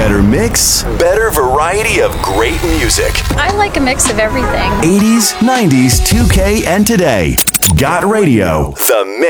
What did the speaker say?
Better mix, better variety of great music. I like a mix of everything. 80s, 90s, 2K, and today. Got Radio, The Mix.